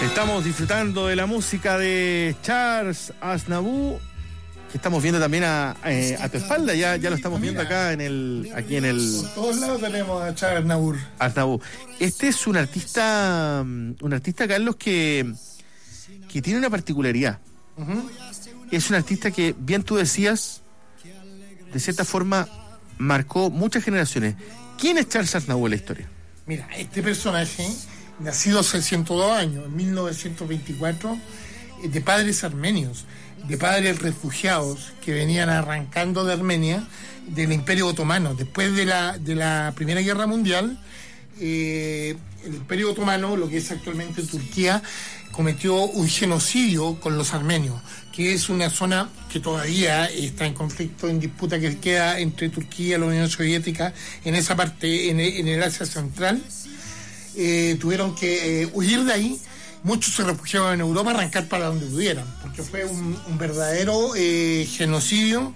Estamos disfrutando de la música de Charles Aznavour, que estamos viendo también a tu espalda, ya lo estamos viendo acá aquí en el... Por todos lados tenemos a Charles Aznavour. Este es un artista, Carlos, que tiene una particularidad. Uh-huh. Es un artista que, bien tú decías, de cierta forma marcó muchas generaciones. ¿Quién es Charles Aznavour en la historia? Mira, este personaje, nacido hace 102 años, en 1924, de padres armenios, de padres refugiados que venían arrancando de Armenia, del Imperio Otomano. Después de la Primera Guerra Mundial, el Imperio Otomano, lo que es actualmente Turquía, cometió un genocidio con los armenios, que es una zona que todavía está en conflicto, en disputa, que queda entre Turquía y la Unión Soviética, en esa parte, en el Asia Central. Tuvieron que huir de ahí. Muchos se refugiaban en Europa, arrancar para donde pudieran, porque fue un verdadero genocidio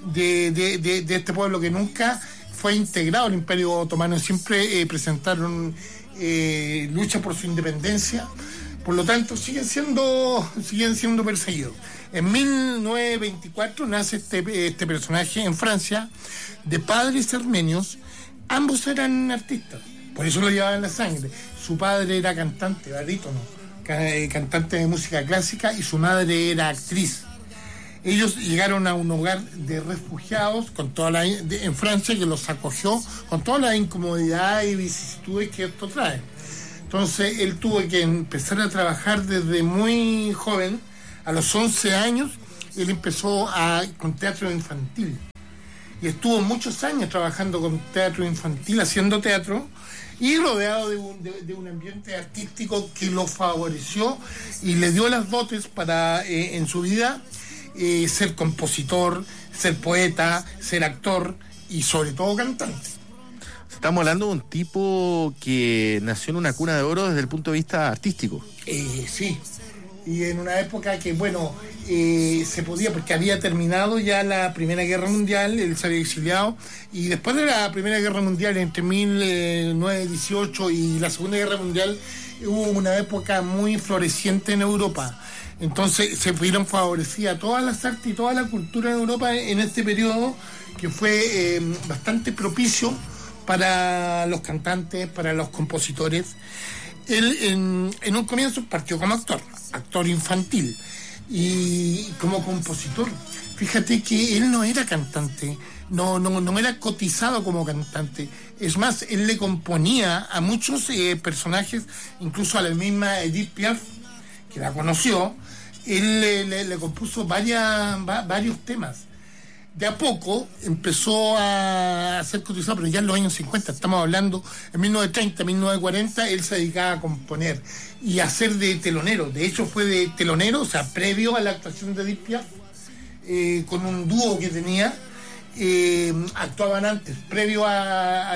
de este pueblo que nunca fue integrado al Imperio Otomano. Siempre presentaron lucha por su independencia, por lo tanto siguen siendo perseguidos. En 1924 nace este personaje en Francia, de padres armenios. Ambos eran artistas, por eso lo llevaban en la sangre. Su padre era cantante, barítono, cantante de música clásica, y su madre era actriz. Ellos llegaron a un hogar de refugiados en Francia, que los acogió con toda la incomodidad y vicisitudes que esto trae. Entonces él tuvo que empezar a trabajar desde muy joven. A los 11 años él empezó con teatro infantil, y estuvo muchos años trabajando con teatro infantil, haciendo teatro, y rodeado de un ambiente artístico que lo favoreció y le dio las dotes para en su vida ser compositor, ser poeta, ser actor y sobre todo cantante. Estamos hablando de un tipo que nació en una cuna de oro desde el punto de vista artístico. Sí, y en una época que, se podía, porque había terminado ya la Primera Guerra Mundial, él se había exiliado, y después de la Primera Guerra Mundial, entre 1918 y la Segunda Guerra Mundial, hubo una época muy floreciente en Europa. Entonces se vieron favorecidas todas las artes y toda la cultura en Europa en este periodo, que fue bastante propicio para los cantantes, para los compositores. Él en un comienzo partió como actor infantil, y como compositor. Fíjate que él no era cantante, no era cotizado como cantante. Es más, él le componía a muchos personajes, incluso a la misma Edith Piaf, que la conoció. Él le compuso varios temas. De a poco empezó a ser cotizado, pero ya en los años 50, estamos hablando en 1930, 1940, él se dedicaba a componer y a ser de telonero. De hecho fue de telonero, o sea, previo a la actuación de Edith Piaf, con un dúo que tenía. Actuaban antes, previo a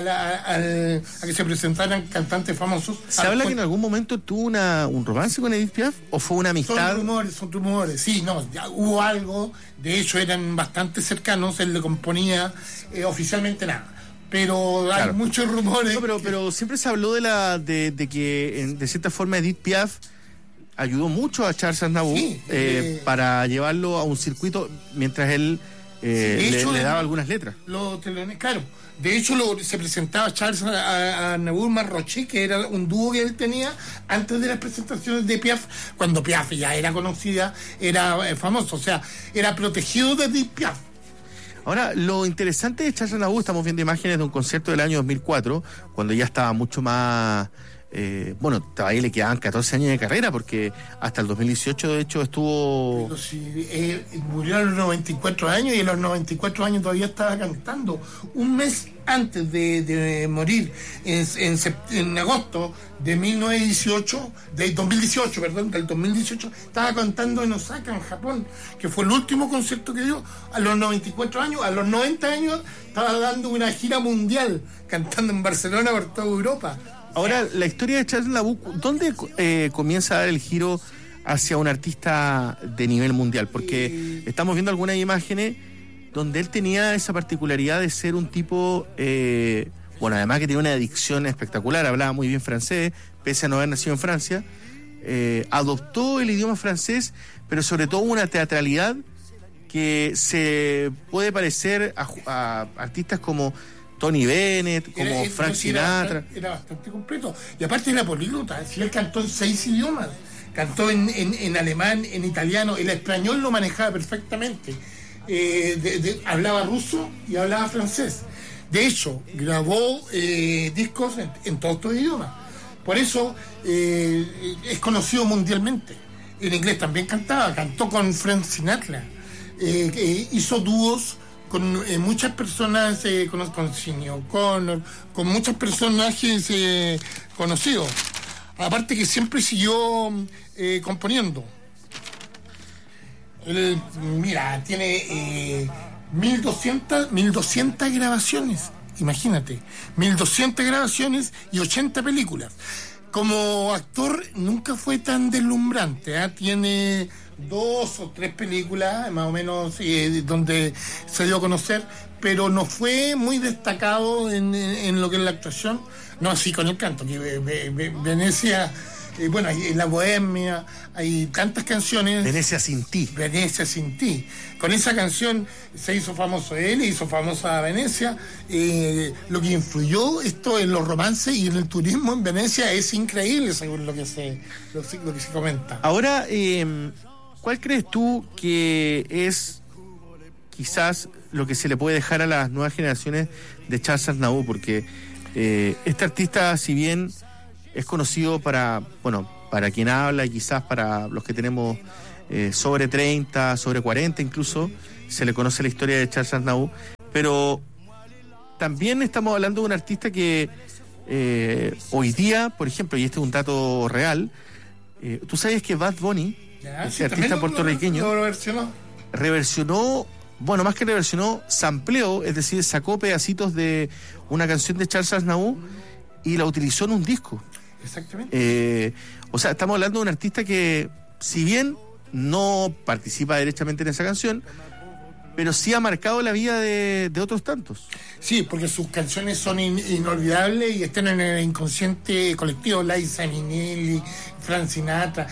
que se presentaran cantantes famosos. ¿Se habla que en algún momento tuvo un romance con Edith Piaf o fue una amistad? Son rumores, sí, ya hubo algo. De hecho eran bastante cercanos. Él le componía oficialmente nada, pero claro, hay muchos rumores. No, pero siempre se habló de que de cierta forma Edith Piaf ayudó mucho a Charles Aznavour, sí, para llevarlo a un circuito mientras él le daba algunas letras. Claro. De hecho, se presentaba Charles Aznavour Marroche, que era un dúo que él tenía antes de las presentaciones de Piaf, cuando Piaf ya era conocida, era famoso, o sea, era protegido de Piaf. Ahora, lo interesante de Charles Aznavour, estamos viendo imágenes de un concierto del año 2004, cuando ya estaba mucho más... todavía le quedaban 14 años de carrera, porque hasta el 2018 de hecho estuvo... Pero si murió a los 94 años, y a los 94 años todavía estaba cantando. Un mes antes de morir, en agosto de 2018, del 2018, estaba cantando en Osaka, en Japón, que fue el último concierto que dio a los 94 años. A los 90 años estaba dando una gira mundial, cantando en Barcelona por toda Europa. Ahora, la historia de Charles Aznavour, ¿dónde comienza a dar el giro hacia un artista de nivel mundial? Porque estamos viendo algunas imágenes donde él tenía esa particularidad de ser un tipo, además que tenía una dicción espectacular, hablaba muy bien francés, pese a no haber nacido en Francia, adoptó el idioma francés, pero sobre todo una teatralidad que se puede parecer a artistas como Tony Bennett, como Frank Sinatra. Era bastante completo. Y aparte era políglota, si él cantó en 6 idiomas. Cantó en alemán, en italiano, el español lo manejaba perfectamente. Hablaba ruso y hablaba francés. De hecho, grabó discos en todos estos idiomas. Por eso es conocido mundialmente. En inglés también cantó con Frank Sinatra. Hizo dúos con muchas personas, con Sinéad O'Connor, con muchos personajes conocidos. Aparte que siempre siguió componiendo. Él, mira, tiene 1200 grabaciones, imagínate, 1200 grabaciones y 80 películas. Como actor nunca fue tan deslumbrante, ¿eh? Tiene 2 o 3 películas más o menos donde se dio a conocer, pero no fue muy destacado en lo que es la actuación, no así con el canto, que Venecia, bueno, en La Bohemia hay tantas canciones. Venecia sin ti. Venecia sin ti. Con esa canción se hizo famoso él, hizo famosa Venecia. Lo que influyó esto en los romances y en el turismo en Venecia es increíble, según lo que se comenta. Ahora, ¿cuál crees tú que es quizás lo que se le puede dejar a las nuevas generaciones de Charles Aznavour? Porque este artista, si bien es conocido para quien habla y quizás para los que tenemos sobre 30, sobre 40 incluso, se le conoce la historia de Charles Aznavour, pero también estamos hablando de un artista que hoy día, por ejemplo, y este es un dato real, tú sabes que Bad Bunny, ese artista puertorriqueño, reversionó, bueno, más que reversionó, sampleó, es decir, sacó pedacitos de una canción de Charles Aznavour y la utilizó en un disco. Exactamente. O sea, estamos hablando de un artista que, si bien no participa derechamente en esa canción, pero sí ha marcado la vida de otros tantos. Sí, porque sus canciones son inolvidables y están en el inconsciente colectivo. Liza Minnelli, Frank Sinatra,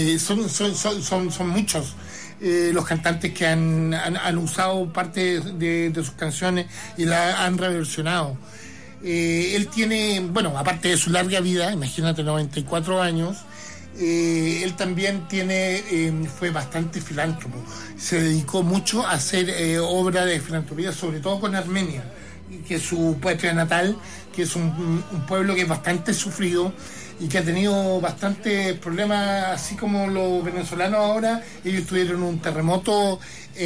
son muchos los cantantes que han usado parte de sus canciones y la han reversionado. Él tiene, bueno, aparte de su larga vida, imagínate, 94 años, él también fue bastante filántropo. Se dedicó mucho a hacer obra de filantropía, sobre todo con Armenia, que es su patria natal, que es un pueblo que es bastante sufrido y que ha tenido bastantes problemas, así como los venezolanos ahora. Ellos tuvieron un terremoto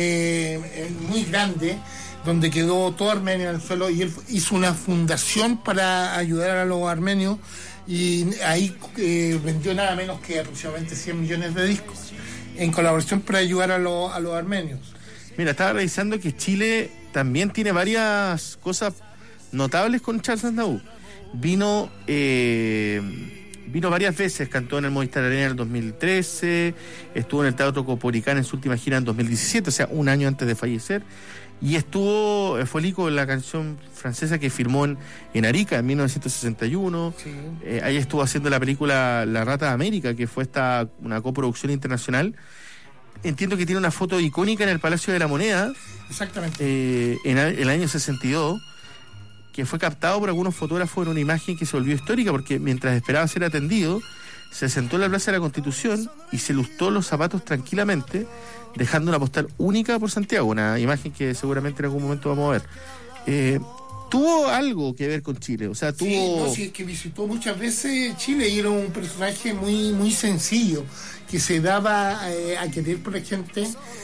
muy grande, donde quedó todo Armenia en el suelo, y él hizo una fundación para ayudar a los armenios, y ahí vendió nada menos que aproximadamente 100 millones de discos en colaboración para ayudar a los armenios. Mira, estaba revisando que Chile también tiene varias cosas notables con Charles Aznavour. Vino varias veces, cantó en el Movistar Arena en el 2013, estuvo en el Teatro Copolicán en su última gira en 2017, o sea, un año antes de fallecer. Y fue el con la canción francesa que firmó en Arica en 1961. Sí. Ahí estuvo haciendo la película La Rata de América, que fue una coproducción internacional. Entiendo que tiene una foto icónica en el Palacio de la Moneda. Exactamente. En el año 62, que fue captado por algunos fotógrafos en una imagen que se volvió histórica, porque mientras esperaba ser atendido, se sentó en la Plaza de la Constitución y se lustró los zapatos tranquilamente, dejando una postal única por Santiago, una imagen que seguramente en algún momento vamos a ver. ¿Tuvo algo que ver con Chile? O sea, Sí, es que visitó muchas veces Chile y era un personaje muy, muy sencillo, que se daba a querer por la gente.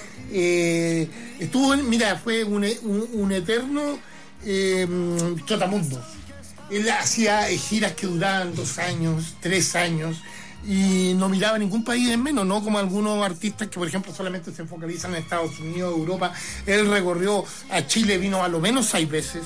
Fue un eterno trotamundos. Él hacía giras que duraban 2 años, 3 años, y no miraba ningún país en menos, no como algunos artistas que, por ejemplo, solamente se focalizan en Estados Unidos, Europa. Él recorrió a Chile, vino a lo menos 6 veces.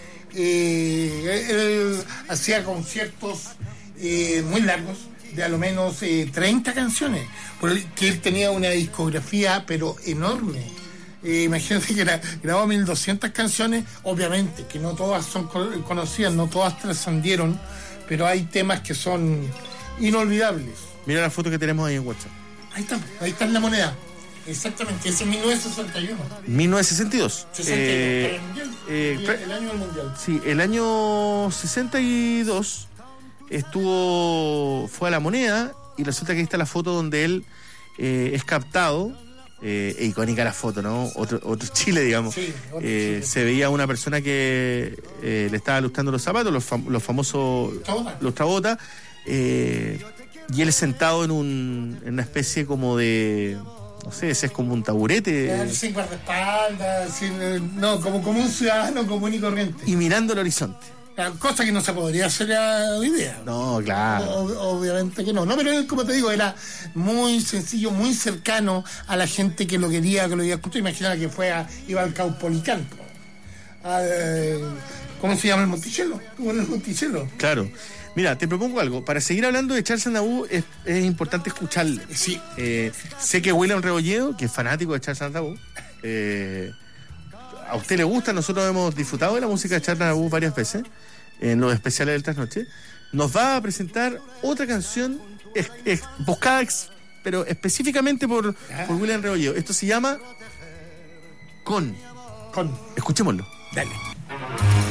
Él hacía conciertos muy largos, de a lo menos 30 canciones, porque él tenía una discografía pero enorme. Imagínense que grabó 1200 canciones, obviamente que no todas son conocidas, no todas trascendieron, pero hay temas que son inolvidables. Mira la foto que tenemos ahí en WhatsApp. Ahí está en la moneda. Exactamente, ese es 1961. 1962. 62, el año del Mundial. Sí, el año 62 fue a la moneda y resulta que ahí está la foto donde él es captado. Icónica la foto, ¿no? Otro Chile, digamos. Sí, Chile. Se veía una persona que le estaba lustrando los zapatos, los famosos los Trabotas, y él sentado en una especie como de, no sé, ese es como un taburete. Sin guardaespaldas, como un ciudadano común y corriente. Y mirando el horizonte. Cosa que no se podría hacer hoy día. No, claro. Obviamente que no. No, pero él, como te digo, era muy sencillo, muy cercano a la gente que lo quería, que lo iba a escuchar. Imagínate que iba al Caupolicán. ¿Cómo se llama el Monticello? Estuvo en el Monticello. Claro. Mira, te propongo algo. Para seguir hablando de Charles Aznavour es importante escucharle. Sí. Sé que William Rebolledo, que es fanático de Charles Aznavour, a usted le gusta. Nosotros hemos disfrutado de la música de Charles Aznavour varias veces en los especiales del Trasnoche. Nos va a presentar otra canción buscada pero específicamente por William Rebolledo. Esto se llama Con. Con. Escuchémoslo. Dale.